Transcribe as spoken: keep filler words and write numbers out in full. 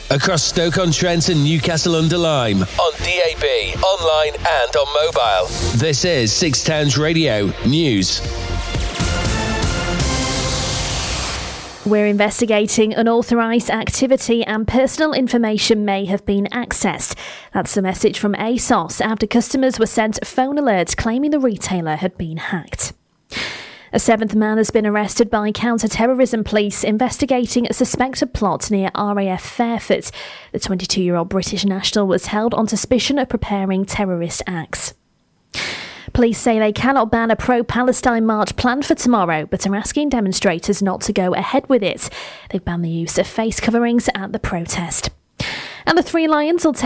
across Stoke-on-Trent and Newcastle-under-Lyme, on D A B, online and on mobile. This is Six Towns Radio News. We're investigating unauthorised activity and personal information may have been accessed. That's the message from ASOS after customers were sent phone alerts claiming the retailer had been hacked. A seventh man has been arrested by counter-terrorism police investigating a suspected plot near R A F Fairford. The twenty-two-year-old British national was held on suspicion of preparing terrorist acts. Police say they cannot ban a pro-Palestine march planned for tomorrow, but are asking demonstrators not to go ahead with it. They've banned the use of face coverings at the protest. And the Three Lions will take